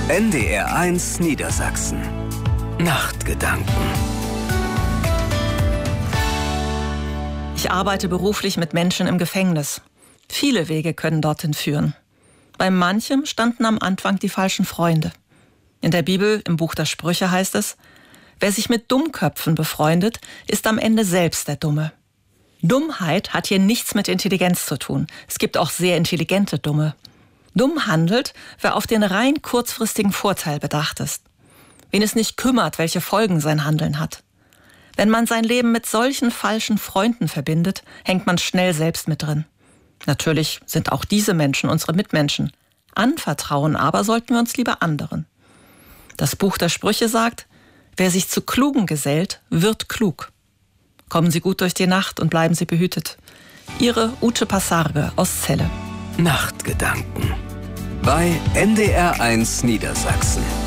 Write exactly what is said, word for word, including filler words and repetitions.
N D R eins Niedersachsen. Nachtgedanken. Ich arbeite beruflich mit Menschen im Gefängnis. Viele Wege können dorthin führen. Bei manchem standen am Anfang die falschen Freunde. In der Bibel, im Buch der Sprüche heißt es: Wer sich mit Dummköpfen befreundet, ist am Ende selbst der Dumme. Dummheit hat hier nichts mit Intelligenz zu tun. Es gibt auch sehr intelligente Dumme. Dumm handelt, wer auf den rein kurzfristigen Vorteil bedacht ist. Wen es nicht kümmert, welche Folgen sein Handeln hat. Wenn man sein Leben mit solchen falschen Freunden verbindet, hängt man schnell selbst mit drin. Natürlich sind auch diese Menschen unsere Mitmenschen. Anvertrauen aber sollten wir uns lieber anderen. Das Buch der Sprüche sagt: Wer sich zu Klugen gesellt, wird klug. Kommen Sie gut durch die Nacht und bleiben Sie behütet. Ihre Ute Passarge aus Celle. Nachtgedanken bei N D R eins Niedersachsen.